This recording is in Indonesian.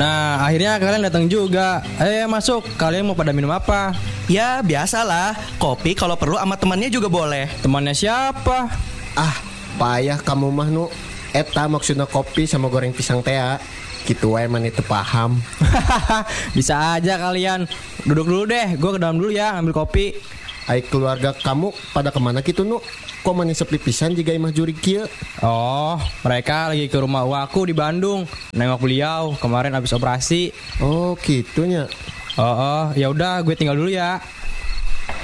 Nah, akhirnya kalian datang juga. Masuk. Kalian mau pada minum apa? Ya biasalah, kopi kalau perlu sama temannya juga boleh. Temannya siapa? Ah, payah kamu mah nu. Eta maksudnya kopi sama goreng pisang teh. Gitu wae man itu paham. Bisa aja kalian. Duduk dulu deh, gue ke dalam dulu ya ambil kopi. Ai keluarga kamu pada kemana gitu nu? Kok manis sepi pisan jiga imah juri kieu? Oh, mereka lagi ke rumah aku di Bandung. Nengok beliau kemarin habis operasi. Oh, gitunya. Ya udah gue tinggal dulu ya.